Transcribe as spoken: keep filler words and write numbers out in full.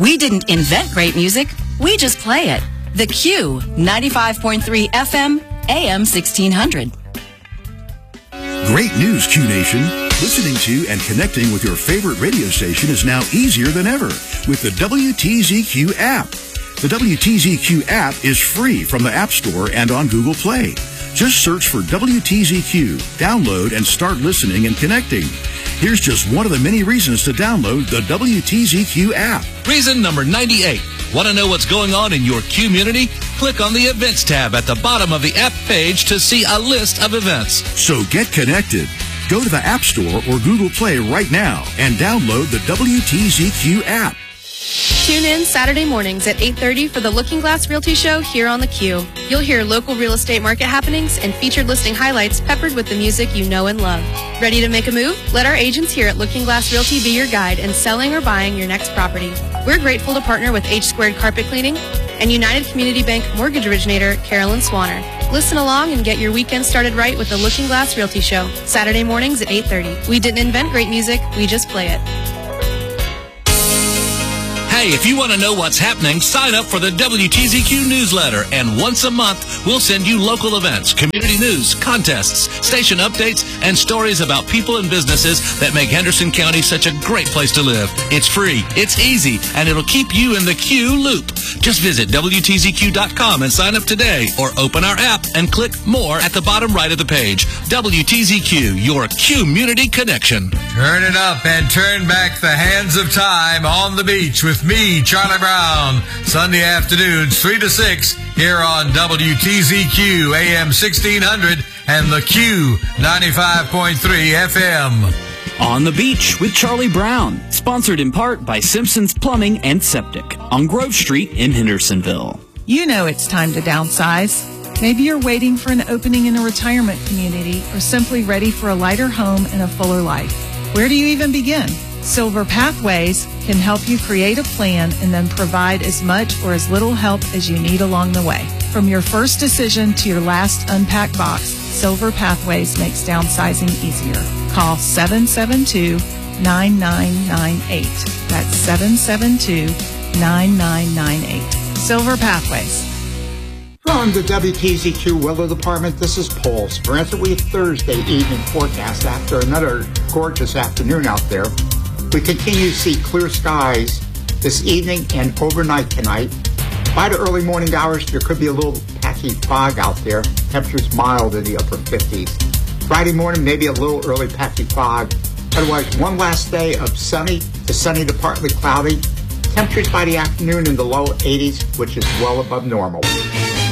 We didn't invent great music, we just play it. The Q, ninety-five point three F M, A M sixteen hundred. Great news, Q Nation. Listening to and connecting with your favorite radio station is now easier than ever with the W T Z Q app. The W T Z Q app is free from the App Store and on Google Play. Just search for W T Z Q, download, and start listening and connecting. Here's just one of the many reasons to download the W T Z Q app. Reason number ninety-eight. Want to know what's going on in your community? Click on the Events tab at the bottom of the app page to see a list of events. So get connected. Go to the App Store or Google Play right now and download the W T Z Q app. Tune in Saturday mornings at eight thirty for the Looking Glass Realty Show here on the Q. You'll hear local real estate market happenings and featured listing highlights peppered with the music you know and love. Ready to make a move? Let our agents here at Looking Glass Realty be your guide in selling or buying your next property. We're grateful to partner with H Squared Carpet Cleaning and United Community Bank mortgage originator Carolyn Swanner. Listen along and get your weekend started right with the Looking Glass Realty Show, Saturday mornings at eight thirty. We didn't invent great music, we just play it. Hey, if you want to know what's happening, sign up for the W T Z Q newsletter, and once a month, we'll send you local events, community news, contests, station updates, and stories about people and businesses that make Henderson County such a great place to live. It's free, it's easy, and it'll keep you in the Q loop. Just visit W T Z Q dot com and sign up today, or open our app and click More at the bottom right of the page. W T Z Q, your community connection. Turn it up and turn back the hands of time on the beach with me, Charlie Brown, Sunday afternoons, three to six, here on W T Z Q, A M sixteen hundred, and the Q, ninety-five point three F M. On the Beach with Charlie Brown, sponsored in part by Simpson's Plumbing and Septic on Grove Street in Hendersonville. You know it's time to downsize. Maybe you're waiting for an opening in a retirement community or simply ready for a lighter home and a fuller life. Where do you even begin? Silver Pathways can help you create a plan and then provide as much or as little help as you need along the way. From your first decision to your last unpacked box, Silver Pathways makes downsizing easier. Call seven seven two, nine nine nine eight. That's seven seven two, nine nine nine eight. Silver Pathways. From the W T Z Q Weather Department, this is Paul Speranza. We have Thursday evening forecast after another gorgeous afternoon out there. We continue to see clear skies this evening and overnight tonight. By the early morning hours, there could be a little patchy fog out there. Temperatures mild in the upper fifties. Friday morning, maybe a little early patchy fog. Otherwise, one last day of sunny to sunny to partly cloudy. Temperatures by the afternoon in the low eighties, which is well above normal.